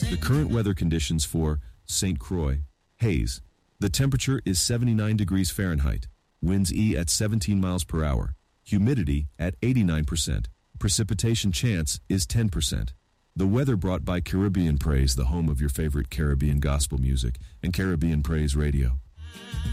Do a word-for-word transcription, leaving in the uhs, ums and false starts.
The current weather conditions for Saint Croix, haze. The temperature is seventy-nine degrees Fahrenheit. Winds E at seventeen miles per hour. Humidity at eighty-nine percent. Precipitation chance is ten percent. The weather brought by Caribbean Praise, the home of your favorite Caribbean gospel music, and Caribbean Praise Radio.